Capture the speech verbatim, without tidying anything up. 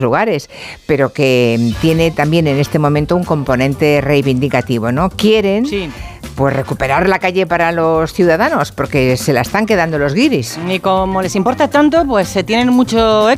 lugares, pero que tiene también en este momento un componente reivindicativo, ¿no? Quieren sí. pues recuperar la calle para los ciudadanos, porque se la están quedando los guiris. Y como les importa tanto, pues se tienen mucho éxito.